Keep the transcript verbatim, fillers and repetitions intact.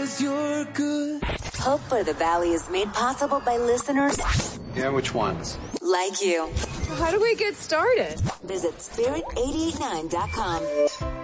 'cause you're good. Hope for the Valley is made possible by listeners Yeah, which ones? like you. How do we get started? Visit spirit eight eight nine dot com.